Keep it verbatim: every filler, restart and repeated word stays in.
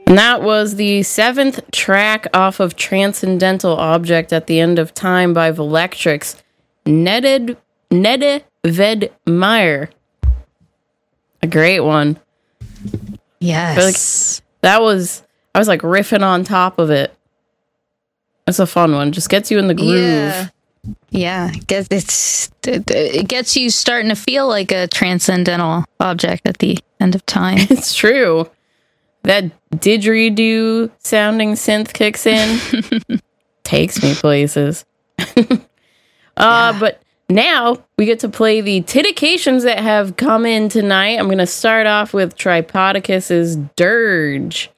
And that was the seventh track off of Transcendental Object at the End of Time by Velectrix. Netted, Nede Vedmeyer. A great one. Yes. Like, that was, I was like riffing on top of it. It's a fun one. Just gets you in the groove. Yeah. Yeah. Gets, it's, it, it gets you starting to feel like a transcendental object at the end of time. It's true. That didgeridoo sounding synth kicks in. Takes me places. uh, yeah. But now we get to play the titications that have come in tonight. I'm going to start off with Tripodicus's Dirge.